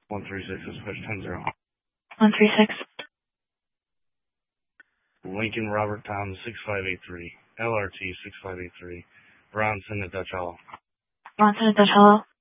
136 is push 10-0. 136. Lincoln Robert Tom 6583. LRT 6583. Bronson at Dutch Hollow. Bronson at Dutch Hollow.